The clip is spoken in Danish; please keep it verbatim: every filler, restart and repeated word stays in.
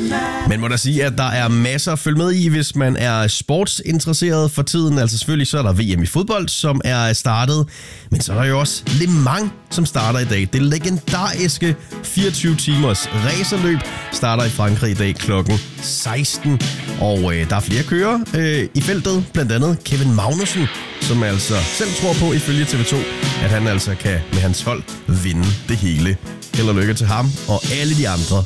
Men må da sige, at der er masser at følge med i, hvis man er sportsinteresseret for tiden. Altså selvfølgelig så er der V M i fodbold, som er startet. Men så er der jo også Le Mans, som starter i dag. Det legendariske fireogtyve timers racerløb starter i Frankrig i dag klokken seksten. Og øh, der er flere kører øh, i feltet, blandt andet Kevin Magnussen, som altså selv tror på, ifølge T V to, at han altså kan med hans hold vinde det hele. Held og lykke til ham og alle de andre